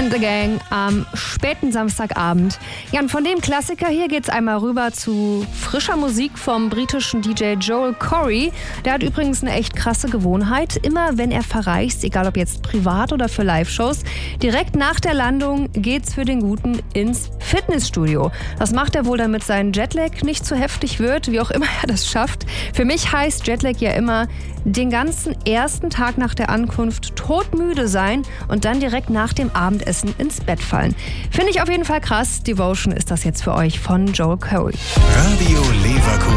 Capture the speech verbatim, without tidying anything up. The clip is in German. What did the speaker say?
and the Gang am späten Samstagabend. Ja, und von dem Klassiker hier geht's einmal rüber zu frischer Musik vom britischen D J Joel Corry. Der hat übrigens eine echt krasse Gewohnheit. Immer wenn er verreist, egal ob jetzt privat oder für Live-Shows, direkt nach der Landung geht's für den Guten ins Fitnessstudio. Das macht er wohl, damit sein Jetlag nicht zu heftig wird, wie auch immer er das schafft. Für mich heißt Jetlag ja immer, den ganzen ersten Tag nach der Ankunft todmüde sein und dann direkt nach dem Abendessen ins Bett fallen. Finde ich auf jeden Fall krass. Devotion ist das jetzt für euch von Joel Corry. Radio Leverkusen.